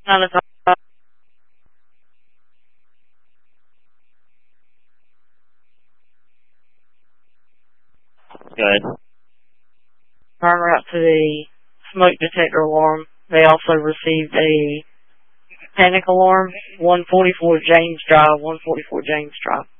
9 o'clock. Good. Turn right to the smoke detector alarm. They also received a panic alarm, 144 James Drive, 144 James Drive.